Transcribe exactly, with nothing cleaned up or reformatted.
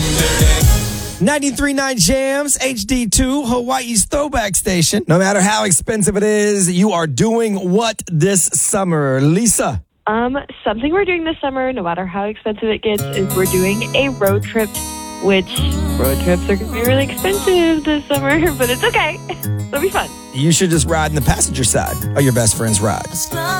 ninety-three point nine Jams, H D two, Hawaii's throwback station. No matter how expensive it is, you are doing what this summer? Lisa? Um, something we're doing this summer, no matter how expensive it gets, is we're doing a road trip, which road trips are going to be really expensive this summer, but it's okay. It'll be fun. You should just ride in the passenger side of your best friend's ride.